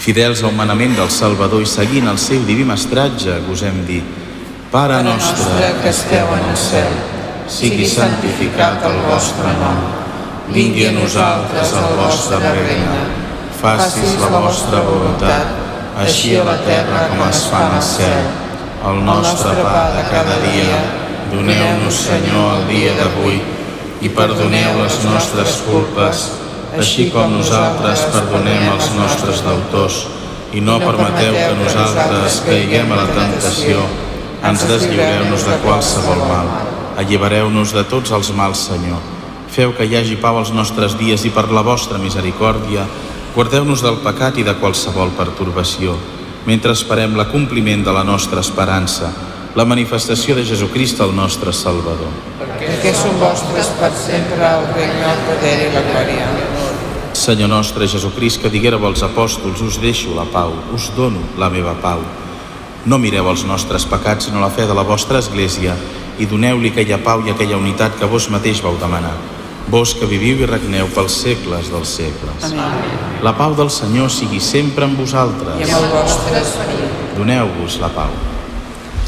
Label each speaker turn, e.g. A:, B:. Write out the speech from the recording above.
A: Fidels al manament del Salvador i seguint el seu diví mestratge, gosem dir: Pare nostre que esteu en el cel, sigui santificat el vostre nom. Vingui a nosaltres el vostre regne. Facis la vostra voluntat, així a la terra com es fa en el cel. El nostre pa de cada dia, doneu-nos, Senyor, el dia d'avui, i perdoneu les nostres culpes, així com nosaltres perdonem els nostres deutors, i no permeteu que nosaltres caiguem a la tentació. Ens deslliureu-nos de qualsevol mal. Allibereu-nos de tots els mals, Senyor. Feu que hi hagi pau als nostres dies i per la vostra misericòrdia guardeu-nos del pecat i de qualsevol pertorbació, mentre esperem l'acompliment de la nostra esperança, la manifestació de Jesucrist, el nostre Salvador.
B: Perquè són vostres per sempre el regne, el poder i la glòria.
A: Senyor nostre Jesucrist, que diguéreu als apòstols: us deixo la pau, us dono la meva pau. No mireu els nostres pecats, sinó la fe de la vostra Església, i doneu-li aquella pau i aquella unitat que vos mateix vau demanar. Vos que viviu i regneu pels segles dels segles.
B: Amén.
A: La pau del Senyor sigui sempre amb vosaltres.
B: I amb el vostre esperit.
A: Doneu-vos la pau.